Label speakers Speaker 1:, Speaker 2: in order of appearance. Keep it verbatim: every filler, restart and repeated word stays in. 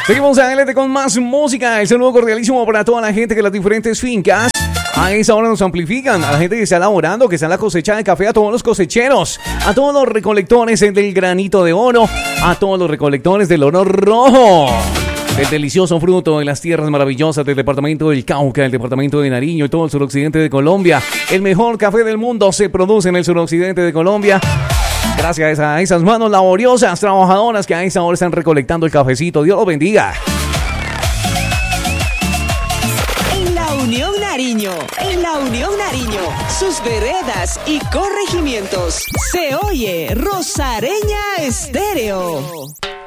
Speaker 1: Seguimos adelante con más música. El saludo cordialísimo para toda la gente que las diferentes fincas a esa hora nos amplifican. A la gente que está elaborando, que está en la cosecha de café, a todos los cosecheros, a todos los recolectores del granito de oro, a todos los recolectores del oro rojo, el delicioso fruto de las tierras maravillosas del departamento del Cauca, el departamento de Nariño y todo el suroccidente de Colombia. El mejor café del mundo se produce en el suroccidente de Colombia. Gracias a esas manos laboriosas, trabajadoras que a esa hora están recolectando el cafecito. Dios los bendiga.
Speaker 2: En la Unión Nariño, en la Unión Nariño, sus veredas y corregimientos, se oye Rosareña Estéreo.